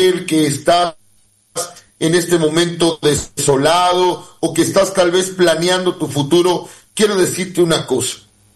que estás en este momento desolado o que estás tal vez planeando tu futuro, quiero decirte una cosa.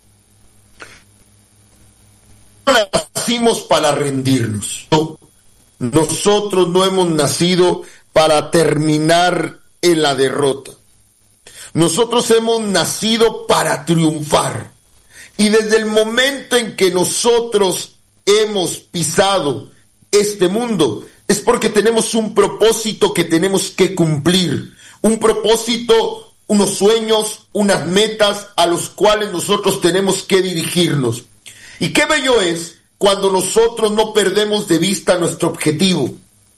No nacimos para rendirnos. Nosotros no hemos nacido para terminar en la derrota. Nosotros hemos nacido para triunfar. Y desde el momento en que nosotros hemos pisado este mundo, es porque tenemos un propósito que tenemos que cumplir. Un propósito, unos sueños, unas metas a los cuales nosotros tenemos que dirigirnos. Y qué bello es cuando nosotros no perdemos de vista nuestro objetivo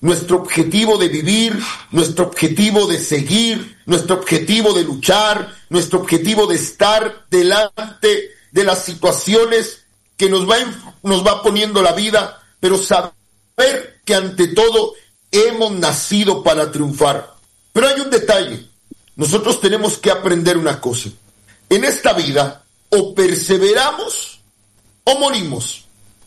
de vivir, nuestro objetivo de seguir, nuestro objetivo de luchar, nuestro objetivo de estar delante de las situaciones que nos va poniendo la vida, pero saber que ante todo hemos nacido para triunfar. Pero hay un detalle, nosotros tenemos que aprender una cosa. En esta vida, o perseveramos o morimos.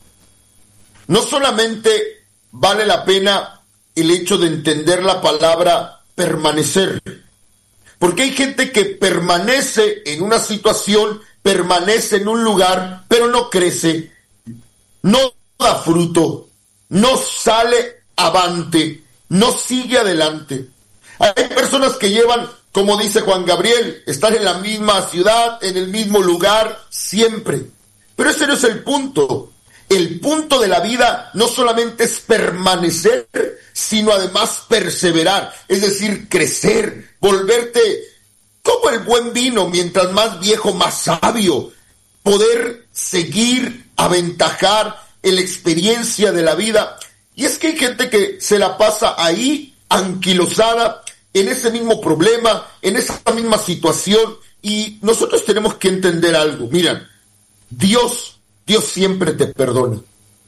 No solamente vale la pena el hecho de entender la palabra permanecer, porque hay gente que permanece en una situación, permanece en un lugar, pero no crece, no da fruto, no sale avante, no sigue adelante. Hay personas que llevan, como dice Juan Gabriel, estar en la misma ciudad, en el mismo lugar, siempre. Pero ese no es el punto. El punto de la vida no solamente es permanecer, sino además perseverar, es decir, crecer, volverte como el buen vino, mientras más viejo, más sabio, poder seguir, aventajar en la experiencia de la vida. Y es que hay gente que se la pasa ahí, anquilosada, en ese mismo problema, en esa misma situación, y nosotros tenemos que entender algo. Miren, Dios siempre te perdona.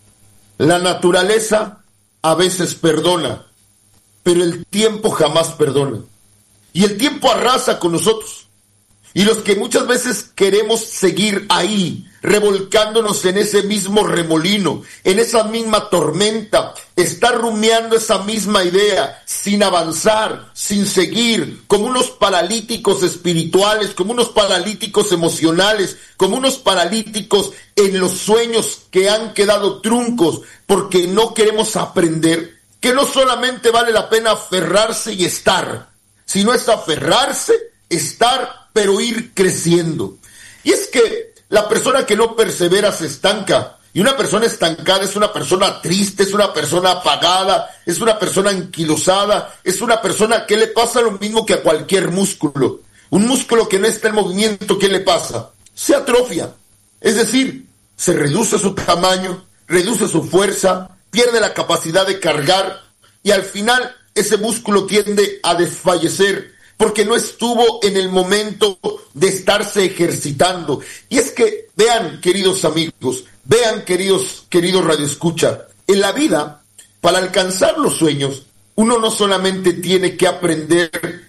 La naturaleza a veces perdona, pero el tiempo jamás perdona. Y el tiempo arrasa con nosotros. Y los que muchas veces queremos seguir ahí, revolcándonos en ese mismo remolino, en esa misma tormenta, estar rumiando esa misma idea, sin avanzar, sin seguir, como unos paralíticos espirituales, como unos paralíticos emocionales, como unos paralíticos en los sueños que han quedado truncos, porque no queremos aprender que no solamente vale la pena aferrarse y estar, sino es aferrarse, estar, pero ir creciendo. Y es que la persona que no persevera se estanca. Y una persona estancada es una persona triste, es una persona apagada, es una persona anquilosada, es una persona que le pasa lo mismo que a cualquier músculo. Un músculo que no está en movimiento, ¿qué le pasa? Se atrofia. Es decir, se reduce su tamaño, reduce su fuerza, pierde la capacidad de cargar y al final ese músculo tiende a desfallecer, porque no estuvo en el momento de estarse ejercitando. Y es que, vean, queridos amigos, vean, queridos radioescucha, en la vida, para alcanzar los sueños, uno no solamente tiene que aprender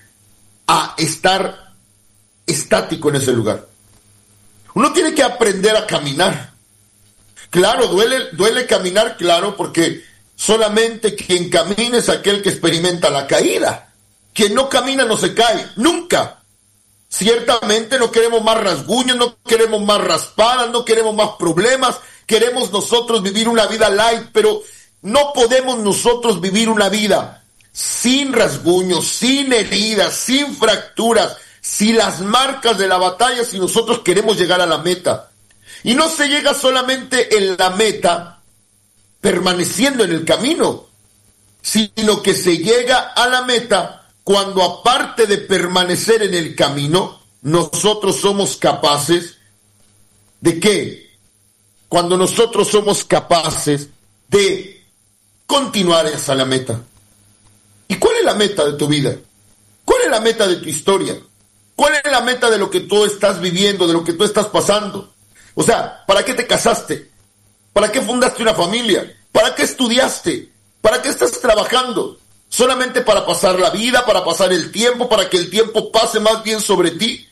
a estar estático en ese lugar. Uno tiene que aprender a caminar. Claro, duele caminar, claro, porque solamente quien camina es aquel que experimenta la caída. Quien no camina no se cae, nunca. Ciertamente no queremos más rasguños, no queremos más raspadas, no queremos más problemas, queremos nosotros vivir una vida light, pero no podemos nosotros vivir una vida sin rasguños, sin heridas, sin fracturas, sin las marcas de la batalla, si nosotros queremos llegar a la meta. Y no se llega solamente en la meta permaneciendo en el camino, sino que se llega a la meta cuando, aparte de permanecer en el camino, nosotros somos capaces ¿de qué? Cuando nosotros somos capaces de continuar hacia la meta. ¿Y cuál es la meta de tu vida? ¿Cuál es la meta de tu historia? ¿Cuál es la meta de lo que tú estás viviendo, de lo que tú estás pasando? O sea, ¿para qué te casaste? ¿Para qué fundaste una familia? ¿Para qué estudiaste? ¿Para qué estás trabajando? ¿Solamente para pasar la vida, para pasar el tiempo, para que el tiempo pase más bien sobre ti?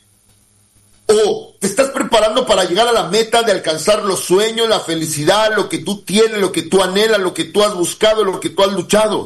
¿O te estás preparando para llegar a la meta de alcanzar los sueños, la felicidad, lo que tú tienes, lo que tú anhelas, lo que tú has buscado, lo que tú has luchado?